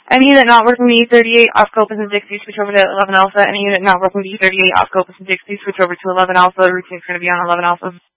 Any unit not working B38 off Copus and Dixie, switch over to 11 Alpha. Any unit not working B38 off Copus and Dixie, switch over to 11 Alpha. Routine's going to be on 11 Alpha.